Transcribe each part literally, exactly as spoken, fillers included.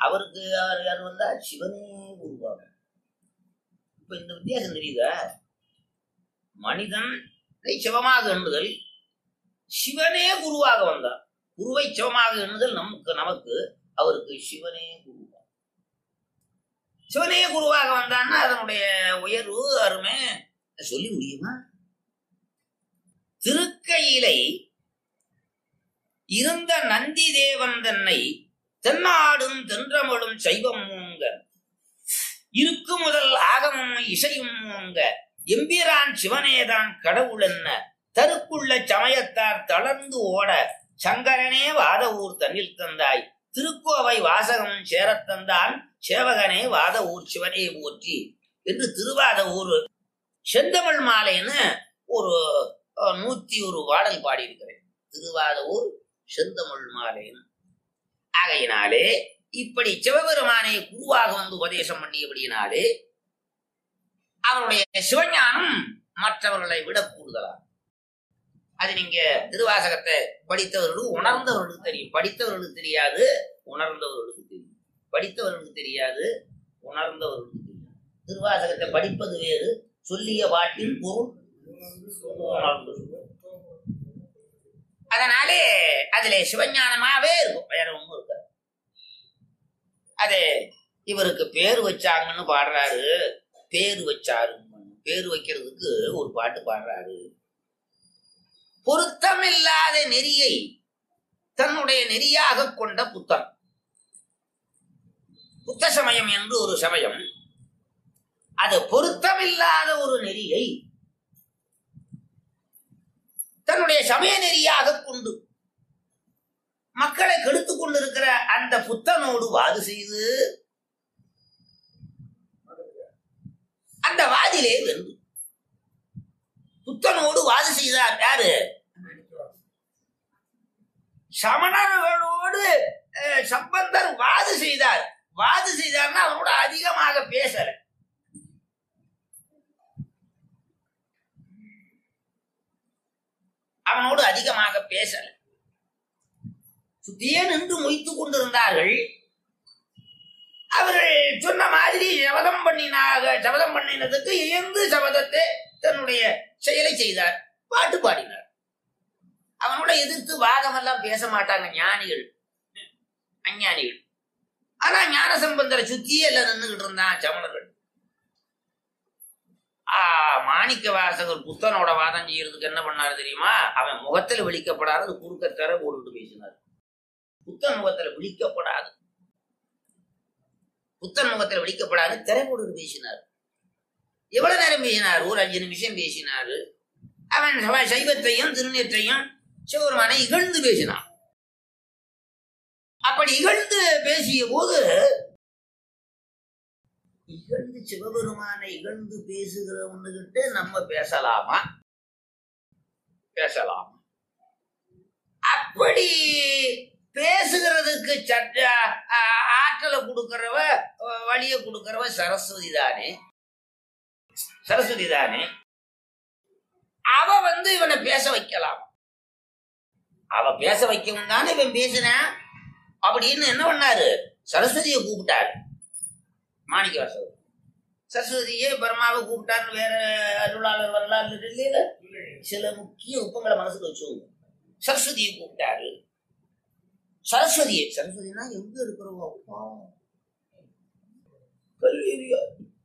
அவருக்கு யார் யார் வந்தா சிவனே குருவாக. இப்ப இந்த வித்தியாசம் தெரியுதா? மனிதன் சிவமாக எண்ணுதல், சிவனே குருவாக வந்தார். குருவை சிவமாக எண்ணுதல் நமக்கு நமக்கு, அவருக்கு சிவனே குருவா. சிவனே குருவாக வந்தான்னா அதனுடைய உயர்வு அருமை சொல்லி முடியுமா? திருக்கையிலை இருந்த நந்தி தேவன் தன்னை தென்னாடும் தென்றமடும் சைவம் மூங்க இருக்கு முதல் ஆகமும் இசையும் மூங்க எம்பிரான் சிவனேதான் கடவுள் என்ன தருக்குள்ள சமயத்தார் தளர்ந்து ஓட சங்கரனே வாத ஊர் தன்னில் தந்தாய் திருக்கோவை வாசகம் சேரத்தந்தான் சேவகனே வாத ஊர் சிவனே போற்றி என்று திருவாத ஊர் செந்தமிழ் மாலைன்னு ஒரு நூத்தி ஒரு பாடல் பாடியிருக்கிறேன். திருவாத ஊர் செந்தமிழ் மாலைன்னு. ஆகையினாலே இப்படி சிவபெருமானை குருவாக வந்து உபதேசம் பண்ணியபடியினாலே அவருடைய சிவஞானம் மற்றவர்களை விட கூடுதலாகும். அது நீங்க திருவாசகத்தை படித்தவர்களுக்கு உணர்ந்தவர்களுக்கு தெரியும். படித்தவர்களுக்கு தெரியாது, உணர்ந்தவர்களுக்கு தெரியும். படித்தவர்களுக்கு தெரியாது, உணர்ந்தவர்களுக்கு தெரியும். திருவாசகத்தை படிப்பது வேறு, சொல்லிய பாட்டின் பொருள் உணர்ந்து. அதனாலே அதுல சிவஞானமாவே இருக்கும், வேற ஒண்ணும் இருக்காது. அது இவருக்கு பேரு வச்சாங்கன்னு பாடுறாரு. பேரு வச்சாரு, பேரு வைக்கிறதுக்கு ஒரு பாட்டு பாடுறாரு. பொருத்தமில்லாத நெறியை தன்னுடைய நெறியாக கொண்ட புத்தன். புத்த சமயம் என்று ஒரு சமயம், அது பொருத்தமில்லாத ஒரு நெறியை தன்னுடைய சமய நெறியாக கொண்டு மக்களை கெடுத்துக் கொண்டிருக்கிற அந்த புத்தனோடு வாது செய்து அந்த வாதிலே வென்று புத்தனோடு வாது செய்தார். யாரு? சமணர்களோடு சம்பந்தர் வாது செய்தார். வாது செய்தார்னா அவனோட அதிகமாக பேசல. அவனோடு அதிகமாக பேசல. சுத்தியே நின்று மொய்த்துக் கொண்டிருந்தார்கள். அவர்கள் சொன்ன மாதிரி சபதம் பண்ணினாக சபதம் பண்ணினதுக்கு இயந்து சபதத்தை தன்னுடைய செயலை செய்தார். பாட்டு பாடினார். அவனோட எதிர்த்து வாதம் எல்லாம் பேச மாட்டாங்க ஞானிகள், அஞ்ஞானிகள். ஆனா ஞான சம்பந்தரை சுத்தியே எல்லாம் நின்றுகிட்டு இருந்தான் சமணர்கள். ஆஹ் மாணிக்க வாசகர் புத்தனோட வாதம் செய்யறதுக்கு என்ன பண்ணாரு தெரியுமா? அவன் முகத்துல விழிக்கப்படாது குறுக்கத்தர போட்டுட்டு பேசினார். புத்தன் முகத்துல விழிக்கப்படாது புத்தன் முகத்துல விழிக்கப்படாது திரை போட்டுட்டு பேசினார். எவ்வளவு நேரம் பேசினார்? ஒரு அஞ்சு நிமிஷம் பேசினாரு. அவன் சைவத்தையும் திருநீற்றையும் சிவபெருமானை இகழ்ந்து பேசினான். அப்படி இகழ்ந்து பேசிய போது, இகழ்ந்து சிவபெருமானை இகழ்ந்து பேசுகிறவன்கிட்ட நம்ம பேசலாமா? பேசலாமா? அப்படி பேசுகிறதுக்கு சட்ட ஆற்றலை கொடுக்கிறவ, வழியை கொடுக்கிறவ சரஸ்வதி தானே. சரஸ்வதி தானே. அவ வந்து இவனை பேச வைக்கலாம். அவ பேச வைக்கவும் தானே இவன் பேசினான். அப்படின்னு என்ன பண்ணாரு? சரஸ்வதியை கூப்பிட்டாரு. மாணிக்க வாசகர் சரஸ்வதியே பரமாவை கூப்பிட்டாருன்னு வேற அருளாளர் வரலாறு இல்லையில சில முக்கிய உப்பங்களை மனசுக்கு வச்சுக்கோங்க. சரஸ்வதியை கூப்பிட்டாரு. சரஸ்வதியை சரஸ்வதினா எங்க இருக்கிறவங்க? கல்வியா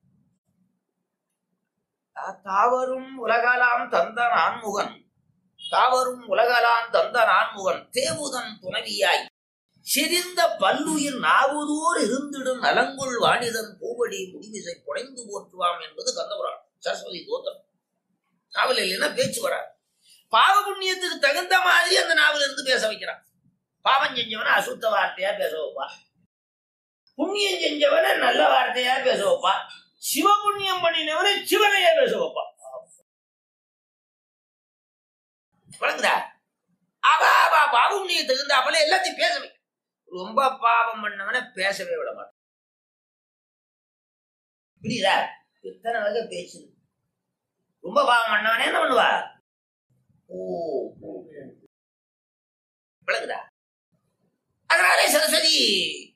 தாவரும் உலகலாம் தந்த நான்முகன் தாவரும் உலகலாம் தந்த நான்முகன் தேவுதன் துணவியாய் சிரிந்த பல்லுயிர் நாவுதோர் இருந்திடும் நலங்குள் வாணிதன் பூவடி முடிவிசை புனைந்து போற்றுவாம் என்பது கந்தபுராணம். சரஸ்வதி தோத்திரம். நாவல் இல்லைன்னா பேச்சு வராது. பாவ புண்ணியத்துக்கு தகுந்த மாதிரி அந்த நாவல் இருந்து பேச வைக்கிறான். பாவம் செஞ்சவன அசுத்த வார்த்தையா பேச வைப்பா, புண்ணியம் செஞ்சவன நல்ல வார்த்தையா பேச வைப்பா, சிவ புண்ணியம் பண்ணினவன சிவனையா பேச வைப்பா. வழங்குதா? அவ அவ பாவ புண்ணியத்துக்கு தகுந்த அப்பல எல்லாத்தையும் பேச வைக்க. ரொம்ப பாவம் பண்ணவன பேசவே விட மாட்டான். புரியுதா? எத்தனை வகை பேசுது. ரொம்ப பாவம் பண்ணவனே என்ன பண்ணுவா? ஓ விளங்குதா? அதனாலே சரஸ்வதி